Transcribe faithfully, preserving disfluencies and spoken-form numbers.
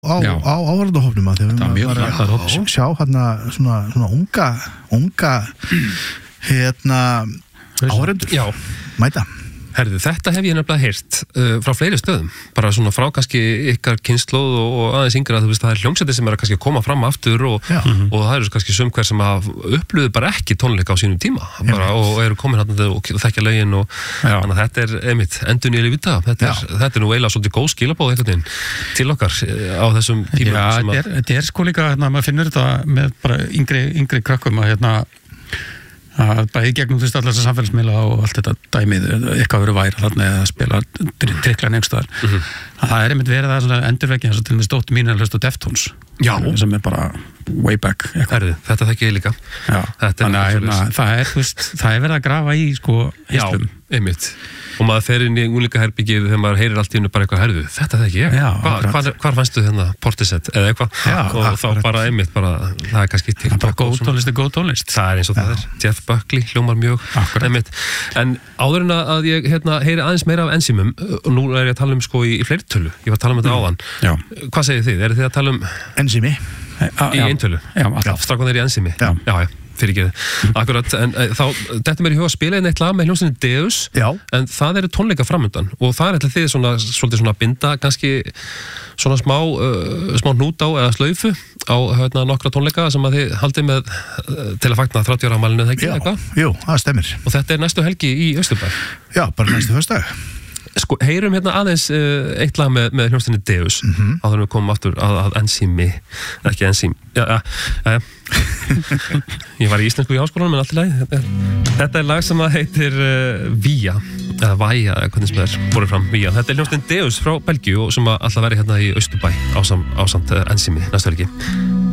á, á áhverjandahófnum að þegar við varum að sjá hérna svona, svona unga unga hérna áhverjandur Já. mæta. Herðu, þetta hef ég nefnilega heyrt uh, frá fleiri stöðum, bara svona frá kannski ykkar kynslóð og, og aðeins yngra, þú veist, það er hljómsveitir sem er að kannski koma fram aftur og, og, og það eru kannski sum hver sem að upplöðu bara ekki tónleika á sínum tíma bara, og eru komin hann og, og þekkja lögin og þannig að þetta er einmitt endurnýjali vita, þetta er, þetta er nú eiginlega svolítið góð skilabóð einhvern veginn til okkar á þessum tímum. Já, þetta er, þetta er sko líka, hérna, maður finnur þetta með bara yngri, yngri krakkum að hérna að bæði gegnum þú veist allar þessar samfélagsmiðla og allt þetta dæmið, eitthvað verið væra þarna eða spila trikla nefnstaðar mm -hmm. að það er einmitt verið að endurvekja þess að til og með stóttu mín er hlust á Deftones Já. sem er bara way back Herðu, þetta þekki ég líka Já, þannig að hérna, það er veist, það er verið að grafa í sko heislum. Já, einmitt og maður fer inn í unglingaherbyggið þegar maður heyrir allt í hennu bara eitthvað herðu, þetta þekki ég Já, Hva, hvar, hvar fannstu hérna Portishead eða eitthvað Já, og akkurat. þá bara einmitt bara, það er kannski það er bara góð tónlist er góð tónlist það er eins og Já. Það er, Jeff Buckley hljómar mjög einmitt, en áður en að ég hérna, heyri aðeins meira af enzýmum og nú er ég að tala um sko í, í fleirtölu ég var að tala um þetta áðan Já. Hvað segir þið, eru þið að tala um enzými í eintölu? Já, alltaf strákan er í enzými? Já, já, já. Fyrir ekki, akkurat, en e, þá þetta mér í huga að spila einn eitt lag með hljómsveitinni Deus Já. En það eru tónleika framundan og það er eitthvað þið svona, svolítið svona binda kannski svona smá uh, smá hnút á eða slaufu á hérna nokkra tónleika sem að þið haldið með uh, til að fagna þrjátíu ára afmælinu eða ekki eitthvað? Jú, það stemir Og þetta er næstu helgi í Austurbæ Já, bara næstu föstudag Sko, heyrum hérna aðeins uh, eitt lag með, með hljómsveitinni Deus mm -hmm. áður en við komum aftur að, að enzými ekki enzým já, já, já, já. Ég var í íslensku í háskólanum en allt í lagi þetta, þetta er lag sem að heitir uh, Vía eða Væja, eða hvernig sem það er borðið fram Vía, þetta er hljómsveitin Deus frá Belgíu og sem að alltaf veri hérna í Austurbæ ásamt, ásamt uh, enzými næstu helgi